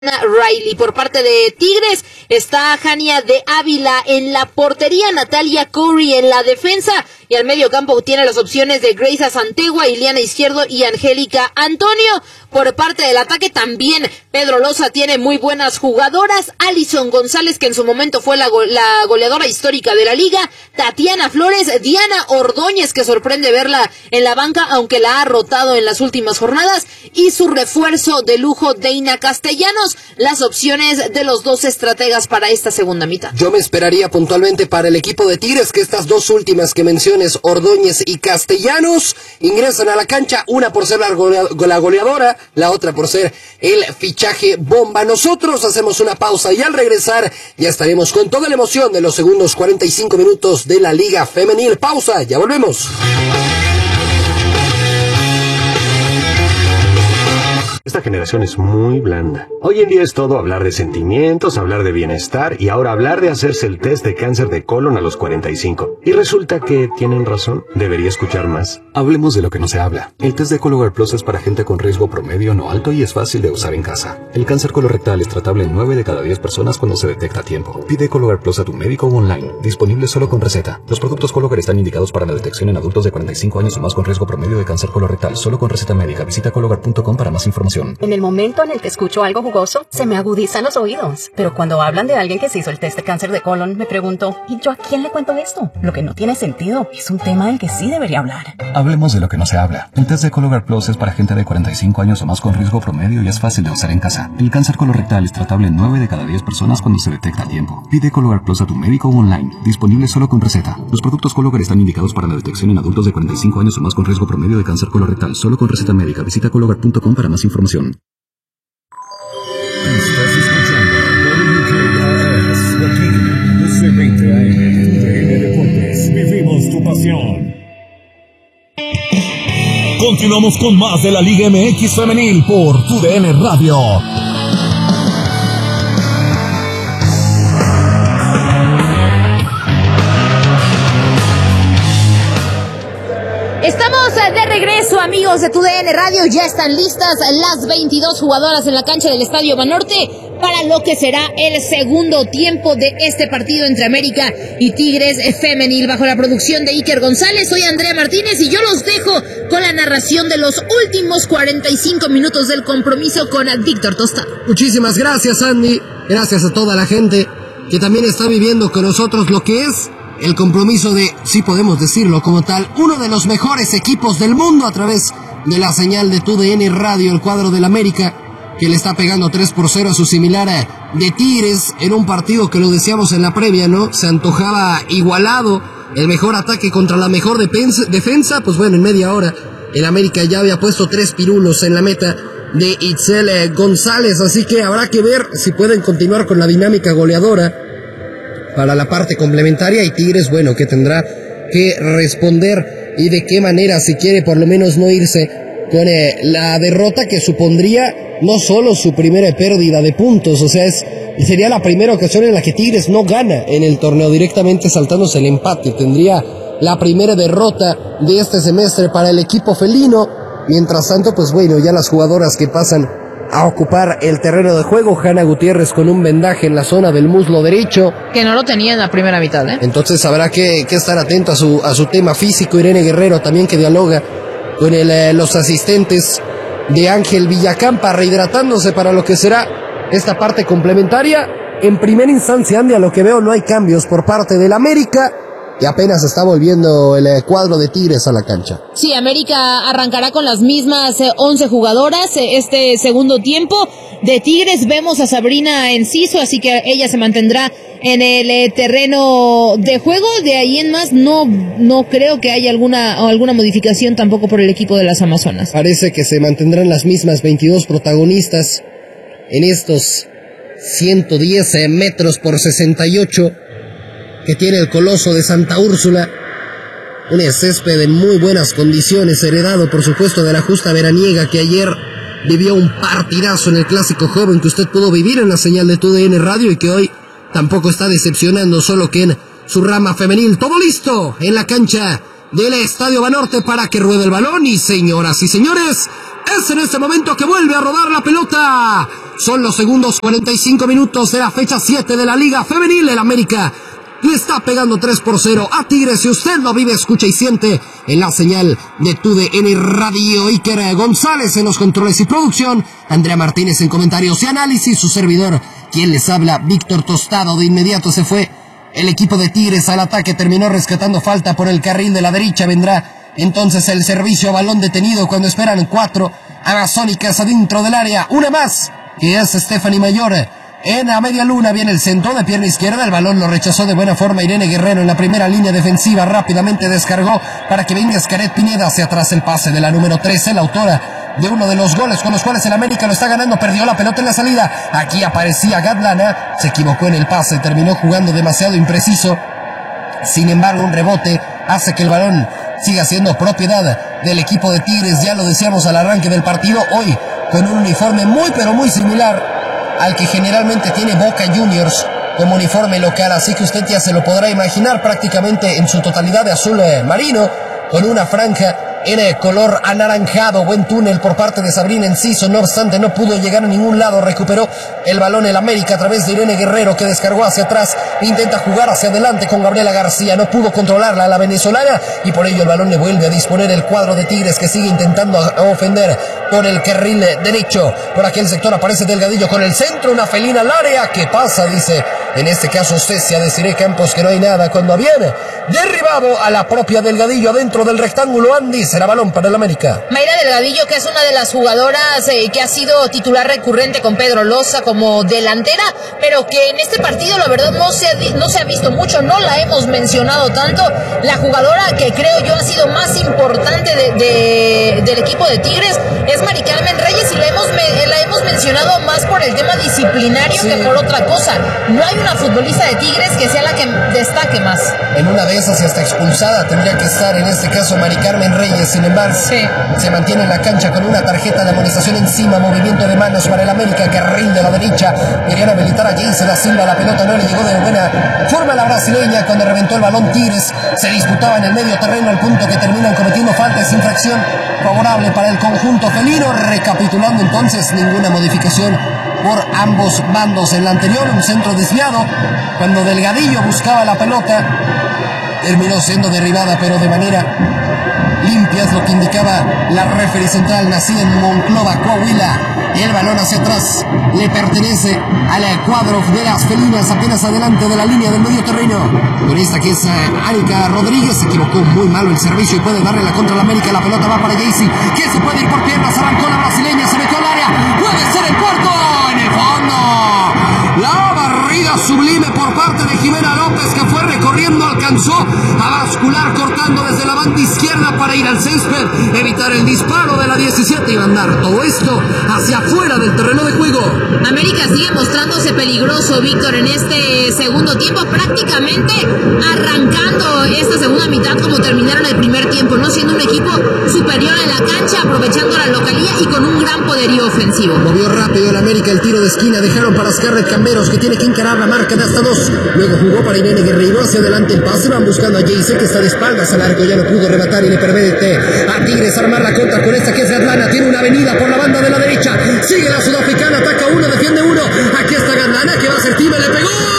Riley. Por parte de Tigres está Jania de Ávila en la portería, Natalia Curry en la defensa y al medio campo tiene las opciones de Grace Santegua, Iliana Izquierdo y Angélica Antonio. Por parte del ataque también Pedro Loza tiene muy buenas jugadoras, Alison González, que en su momento fue la goleadora histórica de la liga, Tatiana Flores, Diana Ordóñez, que sorprende verla en la banca aunque la ha rotado en las últimas jornadas, y su refuerzo de lujo Deina Castellanos, las opciones de los dos estrategas para esta segunda mitad. Yo me esperaría puntualmente para el equipo de Tigres que estas dos últimas que menciones, Ordóñez y Castellanos, ingresan a la cancha, una por ser la goleadora, la otra por ser el fichaje bomba. Nosotros hacemos una pausa y al regresar ya estaremos con toda la emoción de los segundos 45 minutos de la Liga Femenil. Pausa, ya volvemos. Esta generación es muy blanda. Hoy en día es todo hablar de sentimientos, hablar de bienestar y ahora hablar de hacerse el test de cáncer de colon a los 45. Y resulta que tienen razón. Debería escuchar más. Hablemos de lo que no se habla. El test de Cologuard Plus es para gente con riesgo promedio no alto y es fácil de usar en casa. El cáncer colorectal es tratable en 9 de cada 10 personas cuando se detecta a tiempo. Pide Cologuard Plus a tu médico o online. Disponible solo con receta. Los productos Cologuard están indicados para la detección en adultos de 45 años o más con riesgo promedio de cáncer colorectal. Solo con receta médica. Visita cologuard.com para más información. En el momento en el que escucho algo jugoso, se me agudizan los oídos. Pero cuando hablan de alguien que se hizo el test de cáncer de colon, me pregunto, ¿y yo a quién le cuento esto? Lo que no tiene sentido. Es un tema del que sí debería hablar. Hablemos de lo que no se habla. El test de Cologuard Plus es para gente de 45 años o más con riesgo promedio y es fácil de usar en casa. El cáncer colorectal es tratable en 9 de cada 10 personas cuando se detecta a tiempo. Pide Cologuard Plus a tu médico o online. Disponible solo con receta. Los productos Cologuard están indicados para la detección en adultos de 45 años o más con riesgo promedio de cáncer colorectal. Solo con receta médica. Visita cologuard.com para más información. Estás escuchando WKRS, Joaquín, 1220 AM, TN Deportes, vivimos tu pasión. Continuamos con más de la Liga MX Femenil por TUDN Radio. Estamos de regreso, amigos de TUDN Radio. Ya están listas las 22 jugadoras en la cancha del Estadio Banorte para lo que será el segundo tiempo de este partido entre América y Tigres Femenil. Bajo la producción de Iker González, soy Andrea Martínez y yo los dejo con la narración de los últimos 45 minutos del compromiso con Víctor Tostado. Muchísimas gracias, Andy. Gracias a toda la gente que también está viviendo con nosotros lo que es el compromiso de, sí podemos decirlo como tal, uno de los mejores equipos del mundo a través de la señal de TUDN Radio, el cuadro del América, que le está pegando 3-0 a su similar de Tigres, en un partido que lo decíamos en la previa, ¿no? Se antojaba igualado, el mejor ataque contra la mejor defensa, pues bueno, en media hora el América ya había puesto 3 pirulos en la meta de Itzel González, así que habrá que ver si pueden continuar con la dinámica goleadora para la parte complementaria y Tigres, bueno, que tendrá que responder y de qué manera, si quiere por lo menos no irse con la derrota que supondría no solo su primera pérdida de puntos, o sea, sería la primera ocasión en la que Tigres no gana en el torneo, directamente saltándose el empate, tendría la primera derrota de este semestre para el equipo felino. Mientras tanto, pues bueno, ya las jugadoras que pasan a ocupar el terreno de juego, Hanna Gutiérrez con un vendaje en la zona del muslo derecho, que no lo tenía en la primera mitad, Entonces habrá que estar atento a su tema físico. Irene Guerrero también, que dialoga con los asistentes de Ángel Villacampa, rehidratándose para lo que será esta parte complementaria. En primera instancia, Andy, a lo que veo no hay cambios por parte del América y apenas está volviendo el cuadro de Tigres a la cancha. Sí, América arrancará con las mismas 11 jugadoras este segundo tiempo. De Tigres vemos a Sabrina Enciso, así que ella se mantendrá en el terreno de juego. De ahí en más no creo que haya alguna modificación tampoco por el equipo de las Amazonas. Parece que se mantendrán las mismas 22 protagonistas en estos 110 metros por 68 que tiene el Coloso de Santa Úrsula. Un césped en muy buenas condiciones, heredado por supuesto de la justa veraniega que ayer vivió un partidazo en el Clásico Joven que usted pudo vivir en la señal de TUDN Radio y que hoy tampoco está decepcionando, solo que en su rama femenil. Todo listo en la cancha del Estadio Banorte para que ruede el balón y, señoras y señores, Es en este momento que vuelve a rodar la pelota. Son los segundos 45 minutos de la fecha 7 de la Liga Femenil. El América le está pegando 3-0 a Tigres. Si usted lo vive, escucha y siente en la señal de TUDN Radio. Iker González en los controles y producción, Andrea Martínez en comentarios y análisis, su servidor, quien les habla, Víctor Tostado. De inmediato se fue el equipo de Tigres al ataque, terminó rescatando falta por el carril de la derecha. Vendrá entonces el servicio a balón detenido cuando esperan 4 amazónicas adentro del área. Una más, que es Stephanie Mayor. En la media luna viene el centro de pierna izquierda, el balón lo rechazó de buena forma Irene Guerrero en la primera línea defensiva, rápidamente descargó para que venga Xcaret Pineda hacia atrás, el pase de la número 13, la autora de uno de los goles con los cuales el América lo está ganando, perdió la pelota en la salida, aquí aparecía Gatlana, se equivocó en el pase, terminó jugando demasiado impreciso, sin embargo un rebote hace que el balón siga siendo propiedad del equipo de Tigres, ya lo decíamos al arranque del partido, hoy con un uniforme muy pero muy similar al que generalmente tiene Boca Juniors como uniforme local, así que usted ya se lo podrá imaginar, prácticamente en su totalidad de azul marino, con una franja en color anaranjado. Buen túnel por parte de Sabrina Enciso, no obstante no pudo llegar a ningún lado, recuperó el balón el América a través de Irene Guerrero, que descargó hacia atrás, intenta jugar hacia adelante con Gabriela García, no pudo controlarla la venezolana, y por ello el balón le vuelve a disponer el cuadro de Tigres, que sigue intentando ofender por el carril derecho. Por aquel sector aparece Delgadillo con el centro, una felina al área. ¿Qué pasa? Dice en este caso Cecia, deciré Campos que no hay nada, cuando habían derribado a la propia Delgadillo adentro del rectángulo. Andy, será balón para el América. Mayra Delgadillo, que es una de las jugadoras que ha sido titular recurrente con Pedro Loza como delantera, pero que en este partido la verdad no se ha visto mucho, no la hemos mencionado tanto. La jugadora que creo yo ha sido más importante del equipo de Tigres es Mari Carmen Reyes, y la hemos mencionado más por el tema disciplinario que por otra cosa. No hay una futbolista de Tigres que sea la que destaque más. En una de esas, y hasta expulsada tendría que estar en este caso Mari Carmen Reyes. Sin embargo, se mantiene en la cancha con una tarjeta de amonestación encima, movimiento de manos para el América, carril de la derecha, querían habilitar a Jayce da Silva, la pelota no le llegó de buena forma a la brasileña cuando reventó el balón. Tigres se disputaba en el medio terreno al punto que terminan cometiendo falta, es infracción favorable para el conjunto felino. Recapitulando entonces, ninguna modificación por ambos bandos. En la anterior, un centro desviado cuando Delgadillo buscaba la pelota, terminó siendo derribada pero de manera limpia, es lo que indicaba la referee central, nacida en Monclova, Coahuila, y el balón hacia atrás le pertenece al cuadro de las felinas, apenas adelante de la línea del medio terreno, con esta que es Anika Rodríguez. Se equivocó muy malo el servicio y puede darle la contra al América. La pelota va para Jayce, que se puede ir por piernas, arrancó la brasileña, se metió al área, puede ser el cuarto, en el fondo, la barrida sublime por parte de Jimena López, que fue recorriendo, alcanzó a bascular cortando desde la banda izquierda para ir al césped, evitar el disparo de la 17 y mandar todo esto hacia afuera del terreno de juego. América sigue mostrándose peligroso, Víctor, en este segundo tiempo, prácticamente arrancando esta segunda mitad como terminaron el primer tiempo, no siendo un equipo superior en la cancha, aprovechando la localía y con un gran poderío ofensivo. Movió rápido el América, el tiro de esquina, dejaron para Scarlett Camberos, que tiene que encarar la marca de hasta 2, luego jugó para Irene Guerrero, hacia adelante el pase, van buscando a Jayce, que está de espaldas al arco, ya no pudo rematar y le permite a Tigres armar la contra con esta que es Gatlana, tiene una avenida por la banda de la derecha, sigue la sudafricana, ataca uno, defiende uno, aquí está Gatlana, que va a ser time, le pegó.